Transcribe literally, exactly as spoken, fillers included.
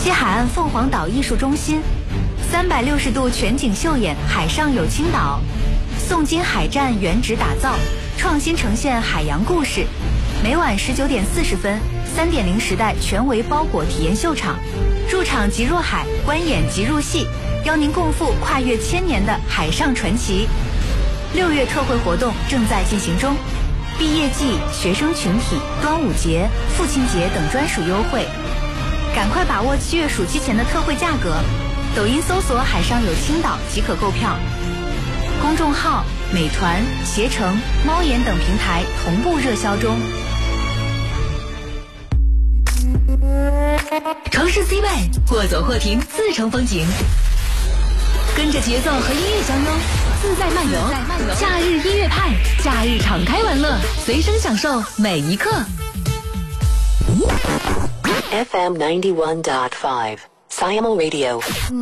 西海岸凤凰岛艺术中心，三百六十度全景秀演海上有青岛，宋金海战原址打造，创新呈现海洋故事。每晚十九点四十分，三点零时代全为包裹体验秀场，入场即入海，观演即入戏，邀您共赴跨越千年的海上传奇。六月特惠活动正在进行中，毕业季、学生群体、端午节、父亲节等专属优惠，赶快把握七月暑期前的特惠价格。抖音搜索海上有青岛即可购票，公众号美团、携程、猫眼等平台同步热销中。城市 C 位，或走或停，自成风景。跟着节奏和音乐相拥，自在漫游。假日音乐派，假日敞开玩乐，随身享受每一刻。 F M ninety one point five Siamo Radio。